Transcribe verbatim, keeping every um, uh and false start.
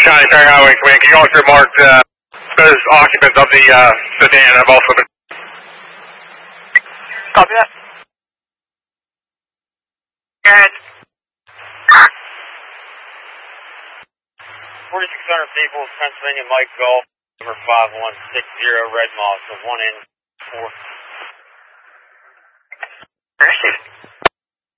County Ferry Highway Command. Can you also mark uh, those occupants of the uh, sedan have also been... Copy that. Good. forty-six hundred people, Pennsylvania Mike Golf, number five one six zero, Red Moss, so one in four.